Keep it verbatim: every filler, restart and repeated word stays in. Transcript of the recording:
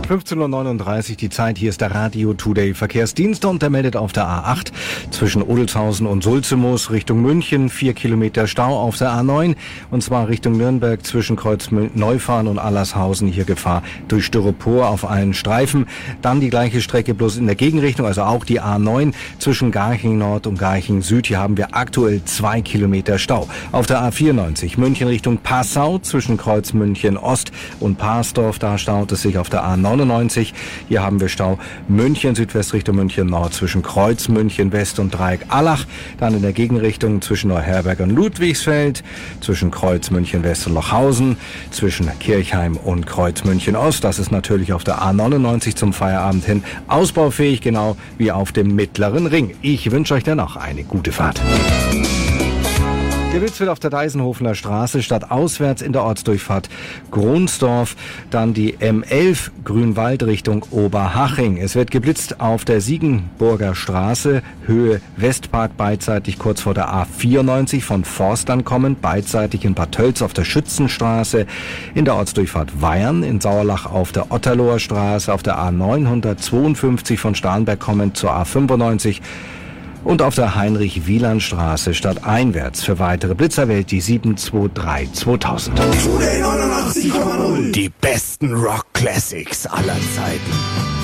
fünfzehn Uhr neununddreißig die Zeit, hier ist der Radio Today Verkehrsdienst und der meldet auf der A acht zwischen Odelshausen und Sulzemoos Richtung München vier Kilometer Stau, auf der A neun und zwar Richtung Nürnberg zwischen Kreuz Neufahren und Allershausen, hier Gefahr durch Styropor auf allen Streifen. Dann die gleiche Strecke bloß in der Gegenrichtung, also auch die A neun zwischen Garching Nord und Garching Süd, hier haben wir aktuell zwei Kilometer Stau. Auf der A vierundneunzig München Richtung Passau zwischen Kreuz München Ost und Parsdorf, da staut es sich auf der A neunundneunzig. Hier haben wir Stau München Südwest Richtung München Nord zwischen Kreuz München West und Dreieck Allach. Dann in der Gegenrichtung zwischen Neuherberg und Ludwigsfeld, zwischen Kreuz München West und Lochhausen, zwischen Kirchheim und Kreuz München Ost. Das ist natürlich auf der A neunundneunzig zum Feierabend hin ausbaufähig, genau wie auf dem Mittleren Ring. Ich wünsche euch dennoch eine gute Fahrt. Geblitzt wird auf der Deisenhofener Straße, statt auswärts in der Ortsdurchfahrt Gronsdorf, dann die M elf Grünwald Richtung Oberhaching. Es wird geblitzt auf der Siegenburger Straße, Höhe Westpark, beidseitig kurz vor der A vierundneunzig von Forstern kommend, beidseitig in Bad Tölz auf der Schützenstraße, in der Ortsdurchfahrt Weyern, in Sauerlach auf der Otterloher Straße, auf der A neunhundertzweiundfünfzig von Starnberg kommend zur A fünfundneunzig, und auf der Heinrich-Wieland-Straße stadteinwärts. Für weitere Blitzer wählt die sieben zwei drei zweitausend. Die besten Rock-Classics aller Zeiten.